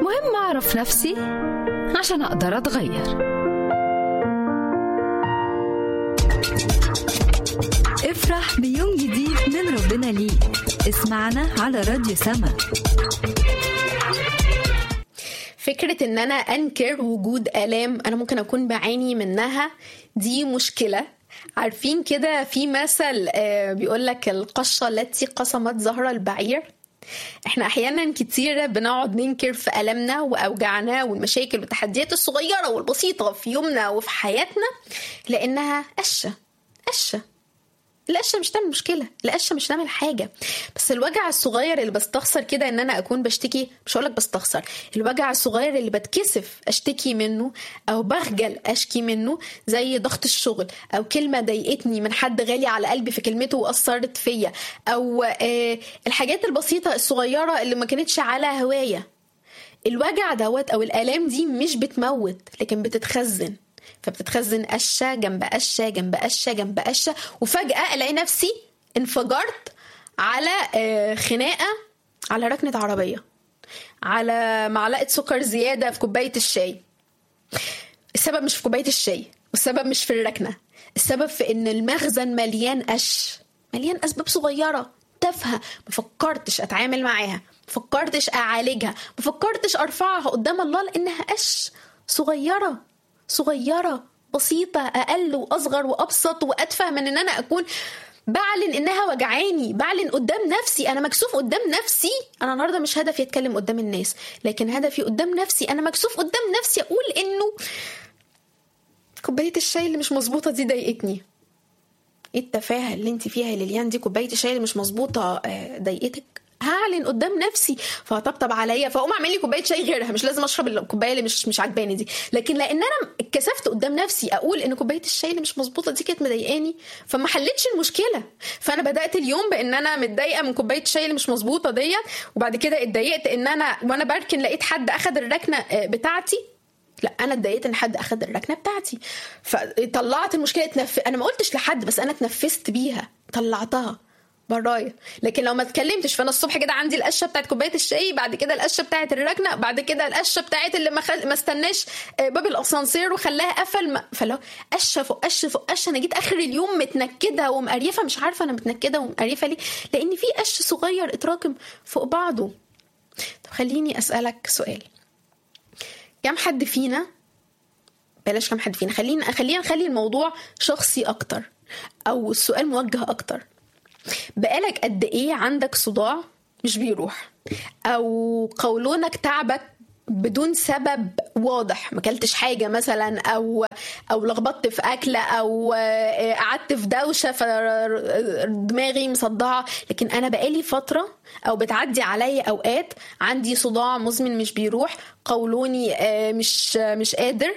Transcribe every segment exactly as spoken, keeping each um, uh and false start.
مهم أعرف نفسي عشان أقدر أتغير. افرح بيوم جديد من ربنا ليك. اسمعنا على راديو سما. فكرة ان انا انكر وجود آلام انا ممكن اكون بعاني منها دي مشكلة. عارفين كده في مثل بيقولك القشة التي قسمت ظهر البعير. احنا احيانا كتير بنقعد ننكر في ألمنا واوجعنا والمشاكل والتحديات الصغيرة والبسيطة في يومنا وفي حياتنا لانها قشة قشة القشة مش تعمل مشكلة، القشة مش تعمل حاجة، بس الوجع الصغير اللي بستخسر كده ان انا اكون بشتكي، مش هقولك بستخسر، الوجع الصغير اللي بتكسف اشتكي منه او بخجل اشكي منه، زي ضغط الشغل او كلمة ضايقتني من حد غالي على قلبي في كلمته واثرت فيا، او آه الحاجات البسيطة الصغيرة اللي ما كانتش على هوايا. الوجع دوت او الآلام دي مش بتموت لكن بتتخزن، فبتتخزن قشة جنب قشة جنب قشة جنب قشة، وفجأة الاقي نفسي انفجرت على خناقة، على ركنة عربية، على معلقة سكر زيادة في كوباية الشاي. السبب مش في كوباية الشاي، والسبب مش في الركنة، السبب في ان المخزن مليان قش، مليان اسباب صغيرة تافهة ما فكرتش اتعامل معاها، ما فكرتش اعالجها، ما فكرتش ارفعها قدام الله لانها قش صغيرة صغيرة بسيطة، أقل وأصغر وأبسط وأدفع من أن أنا أكون بعلن إنها وجعاني، بعلن قدام نفسي أنا مكسوف قدام نفسي. أنا النهاردة مش هدفي أتكلم قدام الناس، لكن هدفي قدام نفسي أنا مكسوف قدام نفسي أقول إنه كوباية الشاي اللي مش مظبوطة دي ضايقتني. إيه التفاهة اللي انت فيها يا ليليان دي؟ كوباية الشاي اللي مش مظبوطة ضايقتك؟ هعلن قدام نفسي فهطبطب عليا فاقوم اعمل لي كوبايه شاي غيرها، مش لازم اشرب الكوبايه اللي مش مش عجباني دي، لكن لان انا اتكسفت قدام نفسي اقول ان كوبايه الشاي اللي مش مظبوطه دي كانت مضايقاني فما حلتش المشكله. فانا بدات اليوم بان انا متضايقه من كوبايه الشاي اللي مش مظبوطه ديت، وبعد كده اتضايقت ان انا وانا بركن لقيت حد اخذ الركنه بتاعتي. لا انا اتضايقت ان حد اخذ الركنه بتاعتي، فطلعت المشكله تنف... انا ما قلتش لحد بس انا اتنفست بيها، طلعتها برايا. لكن لو ما اتكلمتش فانا الصبح كده عندي القشه بتاعت كوبايه الشاي، بعد كده القشه بتاعت الركنه، بعد كده القشه بتاعت اللي ما, خل... ما استناش باب الاسانسير وخلاها قفل ما... فلو قشه فوق قشه فوق قشه، انا جيت اخر اليوم متنكده ومقريفه، مش عارفه انا متنكده ومقريفه ليه، لان في قش صغير اتراكم فوق بعضه. طب خليني اسالك سؤال، كم حد فينا، بلاش كم حد فينا، خلينا خلينا نخلي الموضوع شخصي اكتر او السؤال موجه اكتر، بقالك قد ايه عندك صداع مش بيروح، او قولونك تعبك بدون سبب واضح، ما كلتش حاجه مثلا، او او لخبطت في اكله، او قعدت في دوشه فدماغي مصدعه، لكن انا بقالي فتره او بتعدي عليا اوقات عندي صداع مزمن مش بيروح، قولوني مش مش قادر.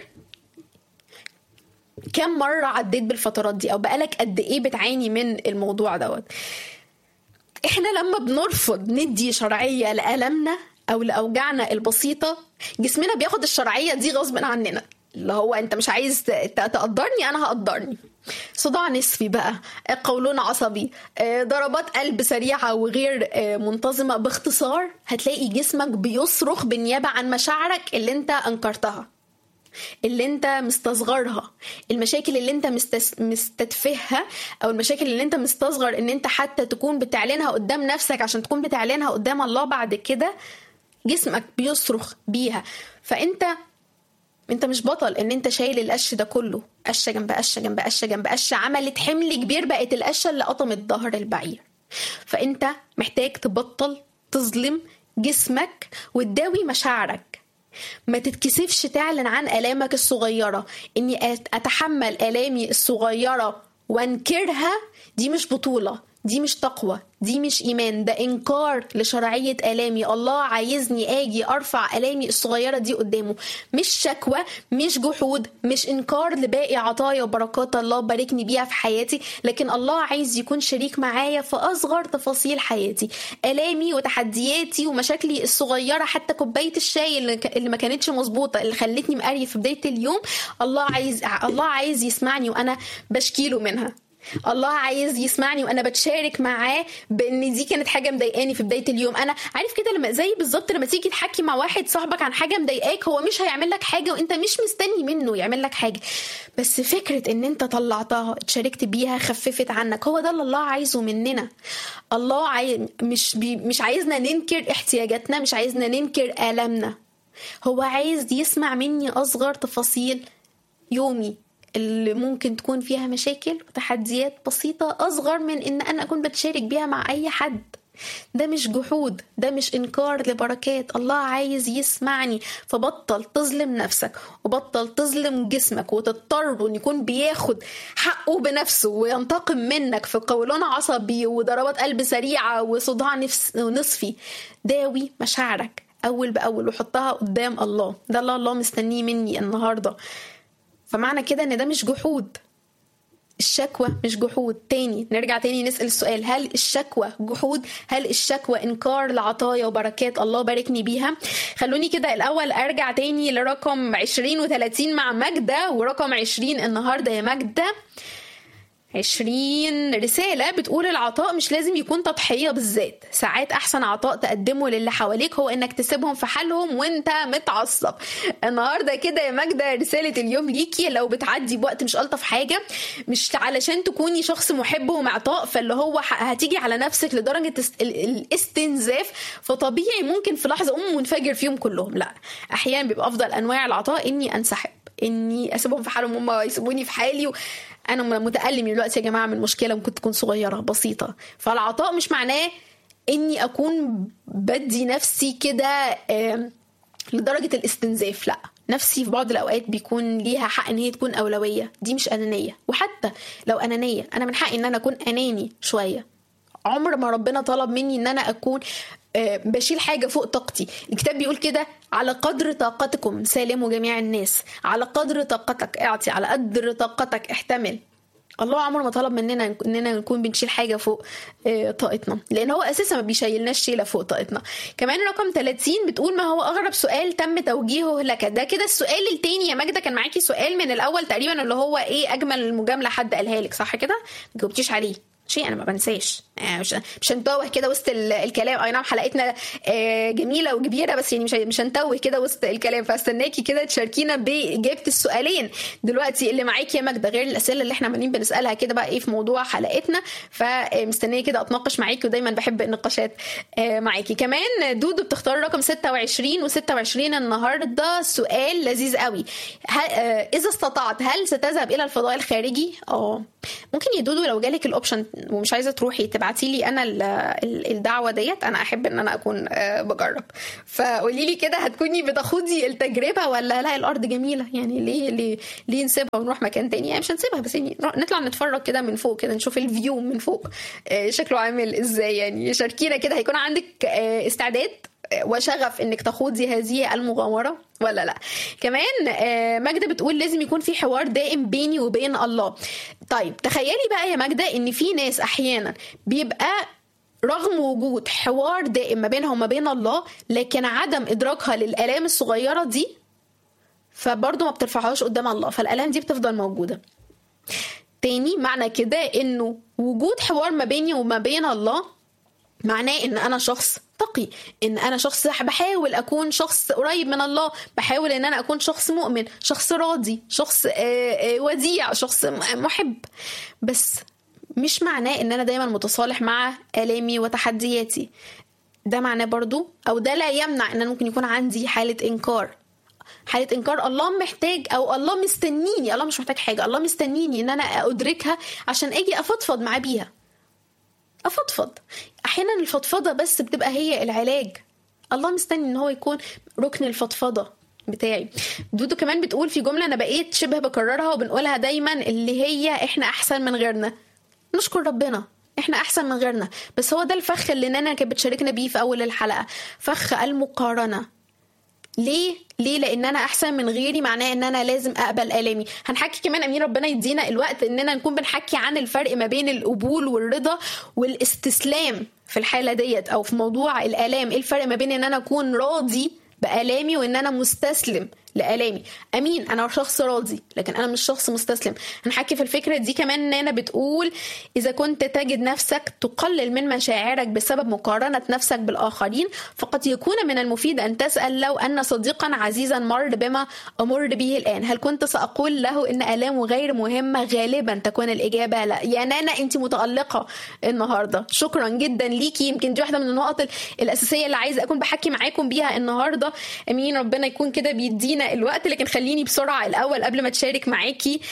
كم مرة عديت بالفترات دي، او بقالك قد ايه بتعاني من الموضوع دوت؟ احنا لما بنرفض ندي شرعية لألمنا او لأوجعنا البسيطة، جسمنا بياخد الشرعية دي غصب عننا، اللي هو انت مش عايز تقدرني انا هقدرني. صداع نصفي بقى، قولون عصبي، ضربات قلب سريعة وغير منتظمة، باختصار هتلاقي جسمك بيصرخ بالنيابة عن مشاعرك اللي انت انكرتها، اللي انت مستصغرها، المشاكل اللي انت مستس... مستتفهها، او المشاكل اللي انت مستصغر ان انت حتى تكون بتعلنها قدام نفسك عشان تكون بتعلنها قدام الله بعد كده. جسمك بيصرخ بيها، فانت انت مش بطل ان انت شايل القش ده كله، قشه جنب قشه جنب قشه جنب قشه، عملت حمل كبير، بقت القشه اللي قطمت ظهر البعير. فانت محتاج تبطل تظلم جسمك وتداوي مشاعرك. ما تتكسفش تعلن عن آلامك الصغيرة. اني اتحمل آلامي الصغيرة وانكرها، دي مش بطولة، دي مش تقوى، دي مش إيمان، ده إنكار لشرعية آلامي. الله عايزني آجي أرفع آلامي الصغيرة دي قدامه، مش شكوى، مش جحود، مش إنكار لباقي عطايا وبركات الله باركني بيها في حياتي، لكن الله عايز يكون شريك معايا في أصغر تفاصيل حياتي. آلامي وتحدياتي ومشاكلي الصغيرة، حتى كوباية الشاي اللي ما كانتش مظبوطة اللي خلتني مقرية في بداية اليوم، الله عايز الله عايز يسمعني وأنا بشكيله منها. الله عايز يسمعني وانا بتشارك معاه بان دي كانت حاجه مضايقاني في بدايه اليوم. انا عارف كده لما زي بالظبط لما تيجي تحكي مع واحد صاحبك عن حاجه مضايقاك، هو مش هيعمل لك حاجه وانت مش مستني منه يعمل لك حاجه، بس فكره ان انت طلعتها اتشاركت بيها خففت عنك. هو ده اللي الله عايزه مننا. الله عايز مش بي مش عايزنا ننكر احتياجاتنا، مش عايزنا ننكر آلامنا. هو عايز يسمع مني اصغر تفاصيل يومي اللي ممكن تكون فيها مشاكل وتحديات بسيطة أصغر من إن أنا أكون بتشارك بيها مع أي حد. ده مش جحود، ده مش إنكار لبركات. الله عايز يسمعني. فبطل تظلم نفسك وبطل تظلم جسمك وتضطر إن يكون بياخد حقه بنفسه وينتقم منك في قولون عصبي وضربات قلب سريعة وصداع نفس نصفي. داوي مشاعرك أول بأول وحطها قدام الله. ده اللي الله مستنيه مني النهاردة. فمعنى كده ان ده مش جحود. الشكوى مش جحود. تاني نرجع تاني نسأل السؤال، هل الشكوى جحود؟ هل الشكوى انكار لعطايا وبركات الله باركني بيها؟ خلوني كده الاول ارجع تاني لرقم عشرين وثلاثين مع ماجدة. ورقم عشرين النهاردة يا ماجدة عشرين رسالة بتقول العطاء مش لازم يكون تضحية بالذات. ساعات أحسن عطاء تقدمه للي حواليك هو إنك تسيبهم في حالهم وإنت متعصب. النهاردة كده يا ماجدة رسالة اليوم ليكي، لو بتعدي بوقت مش ألطف حاجة، مش علشان تكوني شخص محب ومعطاء فاللي هو هتيجي على نفسك لدرجة الاستنزاف، فطبيعي ممكن في لحظة أم منفجر فيهم كلهم. لا، أحيانا بيبقى أفضل أنواع العطاء إني أنسحب، إني أسيبهم في حالهم هم يسيبوني في حالي. و... أنا متألم دلوقتي يا جماعة من مشكلة ممكن تكون صغيرة بسيطة. فالعطاء مش معناه إني أكون بدي نفسي كده لدرجة الاستنزاف. لا، نفسي في بعض الأوقات بيكون ليها حق إن هي تكون أولوية. دي مش أنانية. وحتى لو أنانية أنا من حقي إن أنا أكون أناني شوية. عمر ما ربنا طلب مني إن أنا أكون بشيل حاجة فوق طاقتي. الكتاب بيقول كده على قدر طاقتكم سالموا جميع الناس. على قدر طاقتك اعطي، على قدر طاقتك احتمل. الله عمره ما طلب مننا اننا نكون بنشيل حاجه فوق طاقتنا، لان هو اساسا ما بيشيلناش شيله فوق طاقتنا. كمان رقم ثلاثين بتقول ما هو اغرب سؤال تم توجيهه لك. ده كده السؤال التاني يا ماجدة. كان معاكي سؤال من الاول تقريبا اللي هو ايه اجمل المجامله حد قالها لك، صح كده؟ ما جاوبتيش عليه. شيء انا ما بنساش، مش مش هنتوه كده وسط الكلام. اي نعم حلقتنا جميله وكبيره، بس يعني مش مش هنتوه كده وسط الكلام. فاستناكي كده تشاركينا باجابه السؤالين دلوقتي اللي معاكي يا ماجدة، غير الاسئله اللي احنا عمالين بنسالها كده بقى ايه في موضوع حلقتنا. فمستنيه كده اتناقش معاكي، ودايما بحب النقاشات معاكي. كمان دودو بتختار رقم ستة وعشرين وستة وعشرين النهارده سؤال لذيذ قوي. اذا استطعت هل ستذهب الى الفضاء الخارجي؟ اه ممكن يا دودو لو جالك الاوبشن ومش عايزه تروحي تبعتي لي انا الدعوه ديت، انا احب ان انا اكون بجرب. فقولي لي كده هتكوني بتاخدي التجربه ولا لا الارض جميله؟ يعني ليه ليه ليه نسيبها ونروح مكان تاني؟ يعني مش هنسيبها، بس يعني نطلع نتفرج كده من فوق كده، نشوف الفيو من فوق شكله عامل ازاي. يعني شاركينا كده، هيكون عندك استعداد وشغف انك تخوضي هذه المغامرة ولا لا؟ كمان ماجدة بتقول لازم يكون في حوار دائم بيني وبين الله. طيب تخيلي بقى يا ماجدة ان في ناس احيانا بيبقى رغم وجود حوار دائم ما بينها وما بين الله، لكن عدم ادراكها للآلام الصغيرة دي فبرضه ما بترفعهاش قدام الله، فالآلام دي بتفضل موجودة. تاني معنى كده انه وجود حوار ما بيني وما بين الله معناه ان انا شخص تقي، ان انا شخص بحاول اكون شخص قريب من الله، بحاول ان انا اكون شخص مؤمن، شخص راضي، شخص وديع، شخص محب. بس مش معناه ان انا دايما متصالح مع آلامي وتحدياتي. ده معناه برضو او ده لا يمنع ان ممكن يكون عندي حالة انكار. حالة انكار الله محتاج او الله مستنيني. الله مش محتاج حاجة، الله مستنيني ان انا ادركها عشان اجي افضفض معاه بيها. افضفض. احيانا الفضفضه بس بتبقى هي العلاج. الله مستني ان هو يكون ركن الفضفضه بتاعي. دودو كمان بتقول في جمله انا بقيت شبه بكررها وبنقولها دايما، اللي هي احنا احسن من غيرنا. نشكر ربنا احنا احسن من غيرنا، بس هو ده الفخ اللي نانا كانت بتشاركنا بيه في اول الحلقه، فخ المقارنه. ليه؟ ليه؟ لان انا احسن من غيري معناه ان انا لازم اقبل آلامي. هنحكي كمان امين ربنا يدينا الوقت اننا نكون بنحكي عن الفرق ما بين القبول والرضا والاستسلام في الحالة ديت، او في موضوع الآلام. ايه الفرق ما بين ان انا اكون راضي بآلامي وان انا مستسلم لآلامي. امين، انا شخص راضي لكن انا مش شخص مستسلم. هنحكي في الفكره دي كمان. نانا بتقول اذا كنت تجد نفسك تقلل من مشاعرك بسبب مقارنه نفسك بالاخرين فقد يكون من المفيد ان تسال لو ان صديقا عزيزا مر بما امر به الان هل كنت ساقول له ان آلامه غير مهمه؟ غالبا تكون الاجابه لا. يا نانا انت متالقه النهارده، شكرا جدا ليكي. يمكن دي واحده من النقط الاساسيه اللي عايزه اكون بحكي معاكم بيها النهارده. امين، ربنا يكون كده بيدينا الوقت. لكن خليني بسرعة الأول قبل ما تشارك معاكي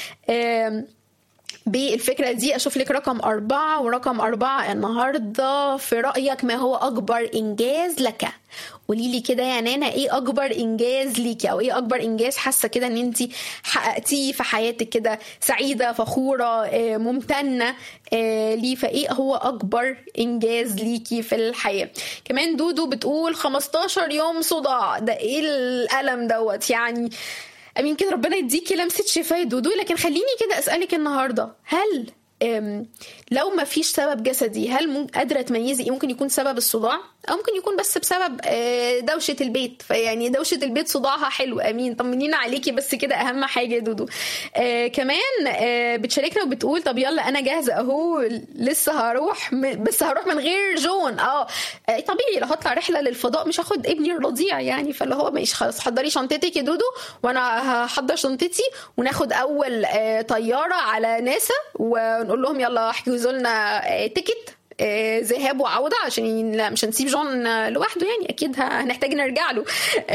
بالفكرة دي أشوف لك رقم أربعة. ورقم أربعة النهاردة، في رأيك ما هو أكبر إنجاز لك؟ قولي لي كده يا نانا ايه اكبر انجاز ليكي، او ايه اكبر انجاز حاسه كده ان انت حققتيه في حياتك كده، سعيده فخوره ممتنه ليه؟ فايه هو اكبر انجاز ليكي في الحياه؟ كمان دودو بتقول خمستاشر يوم صداع، ده ايه الالم دوت يعني؟ امين كده ربنا يديكي لمسه شفاء دودو. لكن خليني كده اسالك النهارده، هل لو ما فيش سبب جسدي هل قادرة تميزي ايه ممكن يكون سبب الصداع؟ او ممكن يكون بس بسبب دوشة البيت، فيعني دوشة البيت صداعها حلو. امين، طمنينا عليكي بس كده اهم حاجة يا دودو. آه كمان آه بتشاركنا وبتقول طب يلا انا جاهزة اهو، لسه هروح بس هروح من غير جون. اه طبيعي لو هطلع رحلة للفضاء مش هاخد ابني الرضيع يعني، فاللي هو ماشي خلاص حضري شنطتك يا دودو وانا هحضر شنطتي وناخد اول آه طيارة على ناسا ونقول لهم يلا احجزوا لنا تيكت ذهاب وعودة عشان لا مش هنسيب جون لوحده يعني، اكيد هنحتاج نرجع له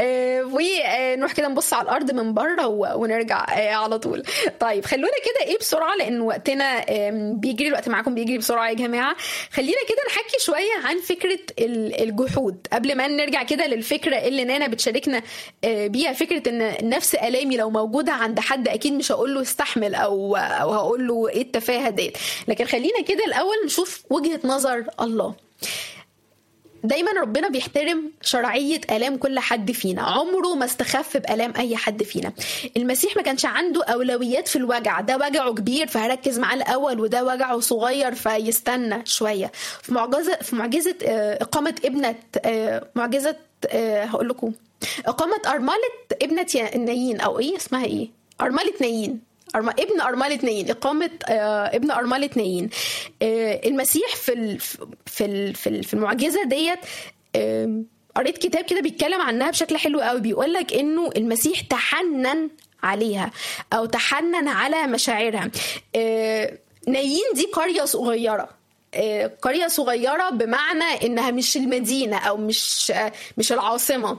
ونروح كده نبص على الارض من بره ونرجع على طول. طيب خلونا كده ايه بسرعه لان وقتنا بيجري، الوقت معاكم بيجري بسرعه يا جماعه. خلينا كده نحكي شويه عن فكره الجحود قبل ما نرجع كده للفكره اللي نانا بتشاركنا بيها، فكره ان نفس الامي لو موجوده عند حد اكيد مش هقول له استحمل او او هقول له ايه التفاهه ديت. لكن خلينا كده الاول نشوف وجهه نظر الله. دايما ربنا بيحترم شرعية آلام كل حد فينا، عمره ما استخف بآلام أي حد فينا. المسيح ما كانش عنده أولويات في الوجع، ده وجعه كبير فهركز معاه الأول وده وجعه صغير فيستنى شوية. في معجزة في معجزة إقامة ابنة معجزة هقول لكم إقامة أرملة ابنة نايين أو إيه اسمها إيه أرملة نايين أرم... ابن أرملة نايين إقامة آه... ابن أرملة نايين. آه... المسيح في ال... في ال... في المعجزة ديت آه... قريت كتاب كده بيتكلم عنها بشكل حلو قوي، بيقولك إنه المسيح تحنن عليها أو تحنن على مشاعرها. آه... نايين دي قرية صغيرة، آه... قرية صغيرة بمعنى إنها مش المدينة أو مش آه... مش العاصمة.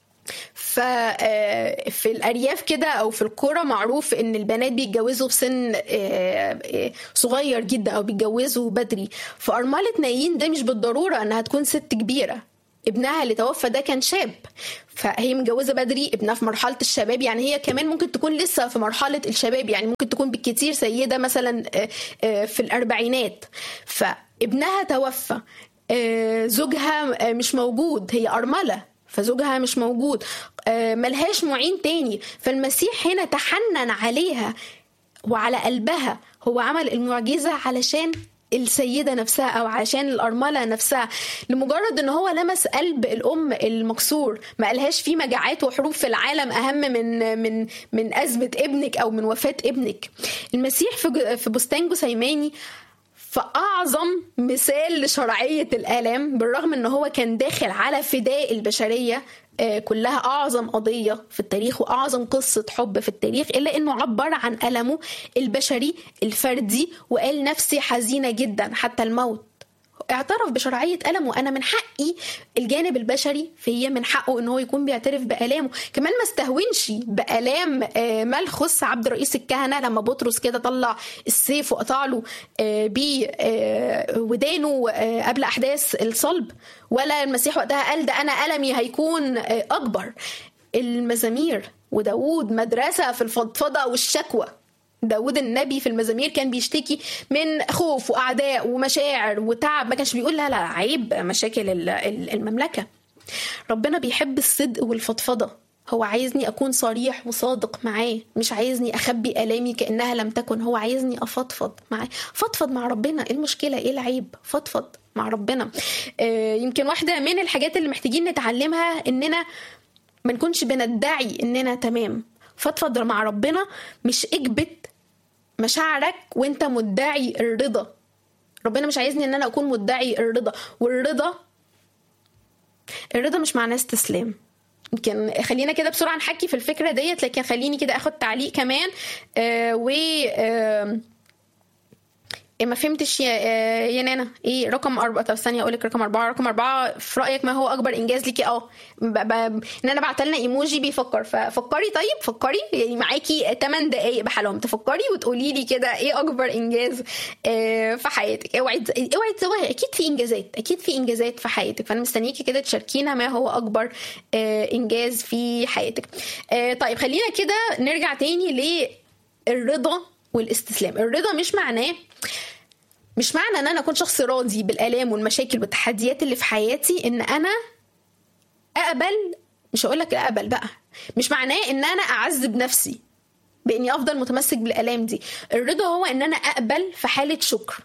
ففي الأرياف كده أو في القرى معروف إن البنات بيتجوزوا في سن صغير جدا أو بيتجوزوا بدري. فأرملة نايين ده مش بالضرورة أنها تكون ست كبيرة، ابنها اللي توفى ده كان شاب فهي متجوزة بدري، ابنها في مرحلة الشباب، يعني هي كمان ممكن تكون لسه في مرحلة الشباب، يعني ممكن تكون بالكتير سيدة مثلا في الأربعينات. فابنها توفى، زوجها مش موجود، هي أرملة فزوجها مش موجود، ملهاش معين تاني. فالمسيح هنا تحنن عليها وعلى قلبها، هو عمل المعجزة علشان السيدة نفسها أو عشان الأرملة نفسها، لمجرد أنه هو لمس قلب الأم المكسور. ما قالهاش في مجاعات وحروب في العالم أهم من من من أزمة ابنك أو من وفاة ابنك. المسيح في بستان جثيماني فأعظم مثال لشرعية الآلام، بالرغم أنه هو كان داخل على فداء البشرية كلها، أعظم قضية في التاريخ وأعظم قصة حب في التاريخ، إلا أنه عبر عن ألمه البشري الفردي وقال نفسي حزينة جدا حتى الموت. اعترف بشرعية ألمه، أنا من حقي الجانب البشري فهي من حقه أنه يكون بيعترف بألامه. كمان ما استهونش بألام ملخص عبد رئيس الكهنة لما بطرس كده طلع السيف وقطع له بودانه قبل أحداث الصلب، ولا المسيح وقتها قال ده أنا ألمي هيكون أكبر. المزامير وداود مدرسة في الفضفضة والشكوى. داود النبي في المزامير كان بيشتكي من خوف وأعداء ومشاعر وتعب، ما كانش بيقول لا لا عيب مشاكل المملكة. ربنا بيحب الصدق والفضفضة، هو عايزني أكون صريح وصادق معاه، مش عايزني أخبي آلامي كأنها لم تكن، هو عايزني أفضفض معاه. فضفض مع ربنا، إيه المشكلة؟ إيه العيب؟ فضفض مع ربنا. آه يمكن واحدة من الحاجات اللي محتاجين نتعلمها إننا ما نكونش بندعي اننا تمام. فضفض مع ربنا، مش اكبت مشاعرك وانت مدعي الرضا. ربنا مش عايزني ان انا اكون مدعي الرضا، والرضا الرضا مش معناه استسلام. يمكن خلينا كده بسرعة نحكي في الفكرة ديت، لكن خليني كده اخد تعليق كمان. آه و آه ما فهمتش يا يا نانا ايه رقم أربعة؟ طب ثانيه اقول لك رقم أربعة. رقم أربعة في رايك ما هو اكبر انجاز ليكي؟ اه ب... ب... ان انا بعت لنا ايموجي بيفكر، ففكري. طيب فكري، يعني معاكي ثمانية دقائق بحالهم تفكري وتقولي لي كده ايه اكبر انجاز في حياتك. اوعي اوعي تسويها، اكيد في انجازات، اكيد في انجازات في حياتك، فانا مستنيكي كده تشاركينا ما هو اكبر انجاز في حياتك. طيب خلينا كده نرجع تاني للرضا والاستسلام. الرضا مش معناه مش معنى ان انا اكون شخص راضي بالالام والمشاكل والتحديات اللي في حياتي ان انا اقبل، مش هقول لك اقبل بقى، مش معناه ان انا اعذب نفسي باني افضل متمسك بالالام دي. الرضا هو ان انا اقبل في حالة شكر،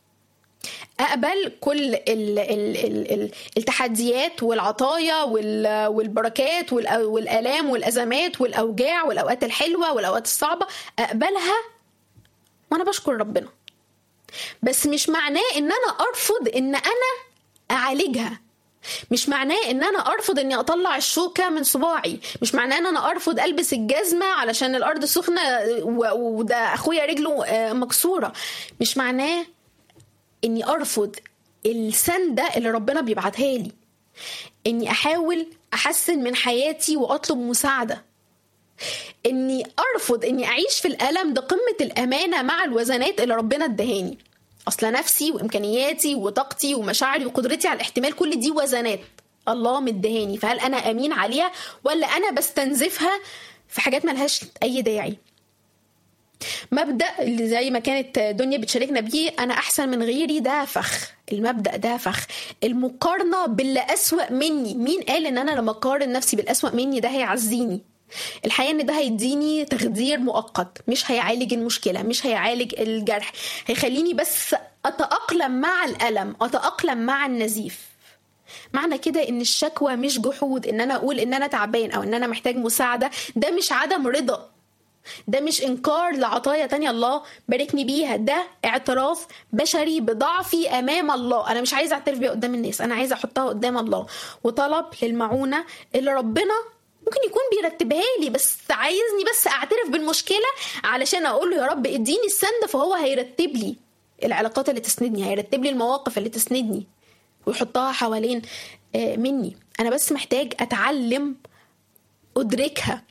اقبل كل ال ال ال ال التحديات والعطايا والبركات والالام والازمات والاوجاع والاوقات الحلوة والاوقات الصعبة، اقبلها وانا بشكر ربنا. بس مش معناه ان انا ارفض ان انا اعالجها، مش معناه ان انا ارفض اني اطلع الشوكة من صباعي، مش معناه ان انا ارفض البس الجزمة علشان الارض سخنة وده اخويا رجله مكسورة، مش معناه اني ارفض السندة اللي ربنا بيبعتها لي، اني احاول احسن من حياتي واطلب مساعدة، اني ارفض اني اعيش في الالم. ده قمة الامانة مع الوزنات اللي ربنا ادهاني. اصلا نفسي وامكانياتي وطاقتي ومشاعري وقدرتي على الاحتمال، كل دي وزنات الله مدهاني، فهل انا امين عليها ولا انا بستنزفها في حاجات ملهاش اي داعي؟ مبدأ اللي زي ما كانت دنيا بتشاركنا بيه، انا احسن من غيري، ده فخ. المبدأ ده فخ. المقارنة باللي اسوأ مني، مين قال ان انا لما اقارن نفسي بالاسوأ مني ده هيعزيني؟ الحقيقة ان ده هيديني تخدير مؤقت، مش هيعالج المشكلة، مش هيعالج الجرح، هيخليني بس اتأقلم مع الألم، اتأقلم مع النزيف. معنى كده ان الشكوى مش جحود، ان انا اقول ان انا تعبان او ان انا محتاج مساعدة، ده مش عدم رضا، ده مش انكار لعطايا تانية الله باركني بيها، ده اعتراف بشري بضعفي امام الله. انا مش عايزة اعترف بيها قدام الناس، انا عايزة احطها قدام الله، وطلب للمعونة اللي ربنا ممكن يكون بيرتبها لي، بس عايزني بس اعترف بالمشكلة علشان اقول له يا رب اديني السند، فهو هيرتب لي العلاقات اللي تسندني، هيرتب لي المواقف اللي تسندني ويحطها حوالين مني. انا بس محتاج اتعلم ادركها.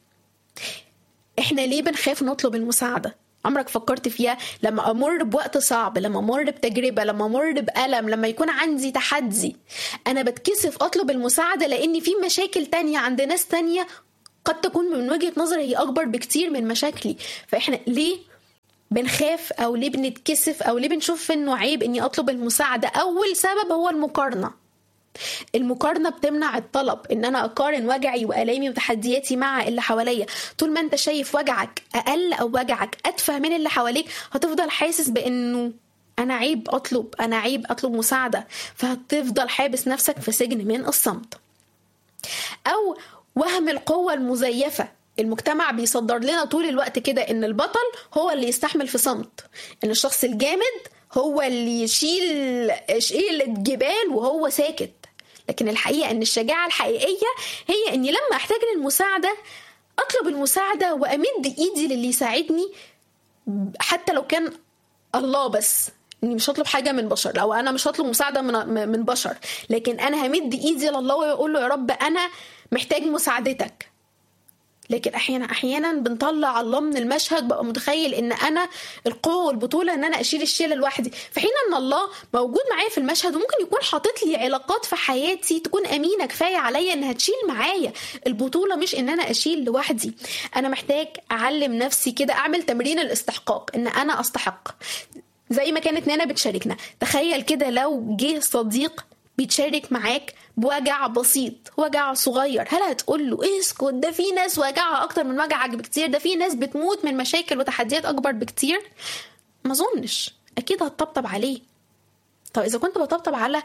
احنا ليه بنخاف نطلب المساعدة؟ عمرك فكرت فيها؟ لما امر بوقت صعب، لما امر بتجربة، لما امر بألم، لما يكون عندي تحدي، انا بتكسف اطلب المساعدة لاني في مشاكل تانية عند ناس تانية قد تكون من وجهة نظري هي اكبر بكتير من مشاكلي. فاحنا ليه بنخاف او ليه بنتكسف او ليه بنشوف انه عيب اني اطلب المساعدة؟ اول سبب هو المقارنة. المقارنة بتمنع الطلب، ان انا اقارن وجعي والامي وتحدياتي مع اللي حواليا. طول ما انت شايف وجعك اقل او وجعك اتفه من اللي حواليك، هتفضل حاسس بانه انا عيب اطلب، انا عيب اطلب مساعدة، فهتفضل حابس نفسك في سجن من الصمت. او وهم القوة المزيفة، المجتمع بيصدر لنا طول الوقت كده ان البطل هو اللي يستحمل في صمت، ان الشخص الجامد هو اللي يشيل يشيل الجبال وهو ساكت. لكن الحقيقة ان الشجاعة الحقيقية هي اني لما احتاج للمساعدة اطلب المساعدة وامد ايدي للي يساعدني، حتى لو كان الله، بس اني مش هطلب حاجة من بشر، لو انا مش هطلب مساعدة من من بشر، لكن انا همد ايدي لله واقول له يا رب انا محتاج مساعدتك. لكن احيانا احيانا بنطلع الله من المشهد، بقى متخيل ان انا القوه والبطوله ان انا اشيل الشيله لوحدي، في حين ان الله موجود معايا في المشهد وممكن يكون حاطط لي علاقات في حياتي تكون امينه كفايه عليا انها تشيل معايا البطوله، مش ان انا اشيل لوحدي. انا محتاج اعلم نفسي كده، اعمل تمرين الاستحقاق، ان انا استحق. زي ما كانت نانا بتشاركنا، تخيل كده لو جه صديق بيتشارك معاك بوجع بسيط، وجع صغير، هل هتقول له إيه اسكت، ده في ناس وجعها اكتر من وجعك بكتير، ده في ناس بتموت من مشاكل وتحديات اكبر بكتير؟ ما اظنش. اكيد هتطبطب عليه. طب اذا كنت بطبطب على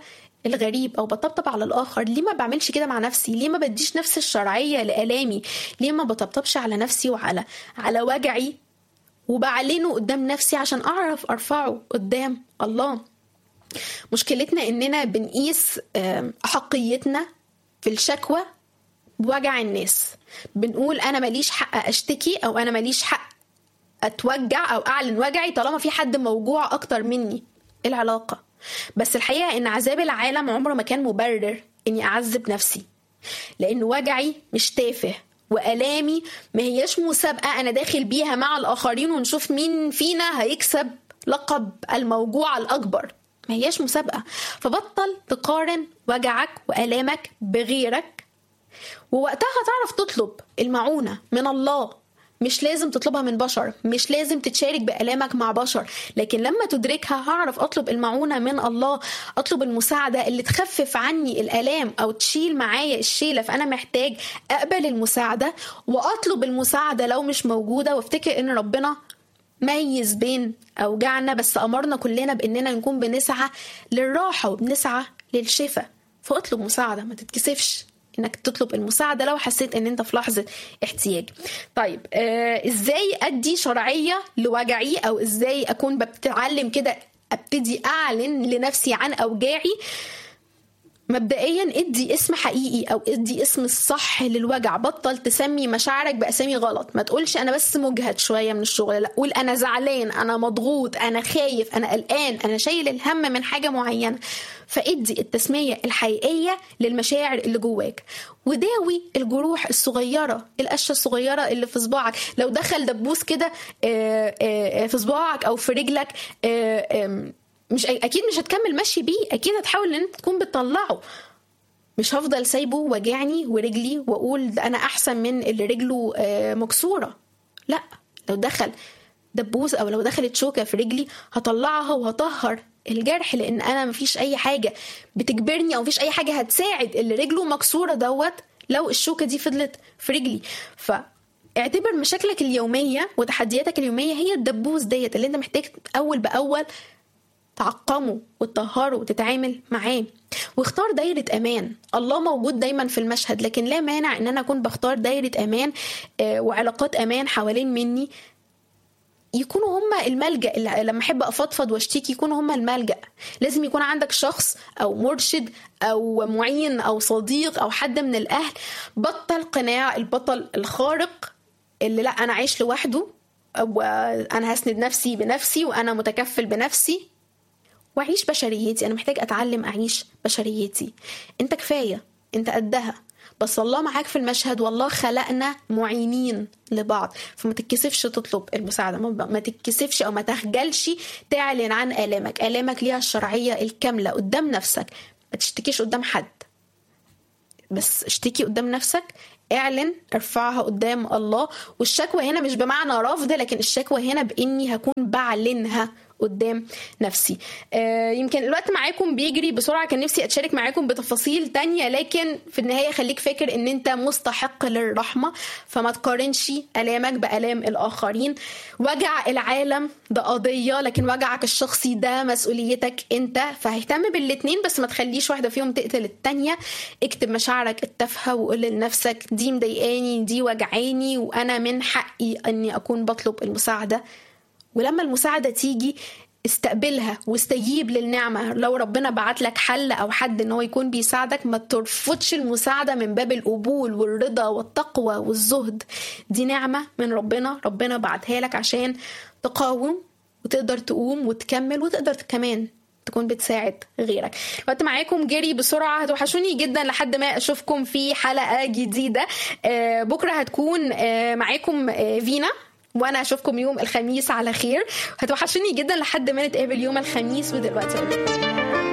الغريب او بطبطب على الاخر، ليه ما بعملش كده مع نفسي؟ ليه ما بديش نفس الشرعية لآلامي؟ ليه ما بطبطبش على نفسي وعلى على وجعي وبعلنه قدام نفسي عشان اعرف ارفعه قدام الله؟ مشكلتنا اننا بنقيس احقيتنا في الشكوى بوجع الناس. بنقول انا ماليش حق اشتكي او انا ماليش حق اتوجع او اعلن وجعي طالما في حد موجوع اكتر مني. ايه العلاقة؟ بس الحقيقة ان عذاب العالم عمره ما كان مبرر اني اعذب نفسي، لان وجعي مش تافه وألامي ما هيش مسابقة انا داخل بيها مع الاخرين ونشوف مين فينا هيكسب لقب الموجوع الاكبر. ما هيش مسابقة. فبطل تقارن وجعك وألامك بغيرك، ووقتها تعرف تطلب المعونة من الله. مش لازم تطلبها من بشر، مش لازم تتشارك بألامك مع بشر، لكن لما تدركها هعرف أطلب المعونة من الله، أطلب المساعدة اللي تخفف عني الألام أو تشيل معايا الشيلة. فأنا محتاج أقبل المساعدة وأطلب المساعدة لو مش موجودة، وافتكر إن ربنا ميز بين أوجعنا بس أمرنا كلنا بأننا نكون بنسعى للراحة وبنسعى للشفاء. فأطلب مساعدة، ما تتكسفش انك تطلب المساعدة لو حسيت ان انت في لحظة احتياج. طيب آه ازاي ادي شرعية لوجعي، او ازاي اكون بتعلم كده ابتدي اعلن لنفسي عن اوجاعي؟ مبدئيا ادي اسم حقيقي او ادي اسم الصح للوجع. بطل تسمي مشاعرك باسامي غلط. ما تقولش انا بس مجهد شوية من الشغل، لا قول انا زعلان، انا مضغوط، انا خايف، انا قلقان، انا شايل الهم من حاجة معينة. فادي التسمية الحقيقية للمشاعر اللي جواك، وداوي الجروح الصغيرة، القشة الصغيرة اللي في صباعك. لو دخل دبوس كده في صباعك او في رجلك، مش اكيد مش هتكمل ماشي بيه، اكيد هتحاول ان انت تكون بتطلعه. مش هفضل سايبه وجعني ورجلي واقول ده انا احسن من اللي رجله مكسورة. لا، لو دخل دبوس او لو دخلت شوكة في رجلي هطلعها وهطهر الجرح، لان انا مفيش اي حاجة بتجبرني او مفيش اي حاجة هتساعد اللي رجله مكسورة دوت لو الشوكة دي فضلت في رجلي. فاعتبر مشاكلك اليومية وتحدياتك اليومية هي الدبوس ديت اللي انت محتاج اول باول تعقمه وتطهره وتتعامل معاه. واختار دايرة امان. الله موجود دايما في المشهد، لكن لا مانع ان انا اكون بختار دايرة امان وعلاقات امان حوالين مني يكونوا هم الملجأ. اللي لما احب افضفض واشتكي يكونوا هم الملجأ. لازم يكون عندك شخص او مرشد او معين او صديق او حد من الاهل. بطل قناع البطل الخارق اللي لا انا عايش لوحده وانا هسند نفسي بنفسي وانا متكفل بنفسي، وأعيش بشريتي. أنا محتاج أتعلم أعيش بشريتي. أنت كفاية، أنت قدها، بس الله معاك في المشهد، والله خلقنا معينين لبعض. فما تتكسفش تطلب المساعدة، ما تتكسفش أو ما تخجلش تعلن عن آلامك. آلامك ليها الشرعية الكاملة قدام نفسك. ما تشتكيش قدام حد، بس اشتكي قدام نفسك، اعلن، ارفعها قدام الله. والشكوى هنا مش بمعنى رفض، لكن الشكوى هنا بإني هكون بعلنها قدام نفسي. آه يمكن الوقت معاكم بيجري بسرعة، كان نفسي أتشارك معاكم بتفاصيل تانية، لكن في النهاية خليك فاكر ان انت مستحق للرحمة. فما تقارنش ألامك بألام الآخرين. وجع العالم ده قضية، لكن وجعك الشخصي ده مسؤوليتك انت. فاهتم بالاتنين، بس ما تخليش واحدة فيهم تقتل التانية. اكتب مشاعرك التافهة وقول لنفسك دي مضايقاني، دي وجعاني، وانا من حقي اني اكون بطلب المساعدة. ولما المساعدة تيجي استقبلها واستجيب للنعمة. لو ربنا بعت لك حل أو حد إنه يكون بيساعدك، ما ترفضش المساعدة من باب القبول والرضا والتقوى والزهد. دي نعمة من ربنا، ربنا بعتها لك عشان تقاوم وتقدر تقوم وتكمل، وتقدر كمان تكون بتساعد غيرك. الوقت معاكم جري بسرعة، هتوحشوني جدا لحد ما أشوفكم في حلقة جديدة. بكرة هتكون معاكم فينا، وانا اشوفكم يوم الخميس على خير. هتوحشوني جدا لحد ما نتقابل يوم الخميس. ودلوقتي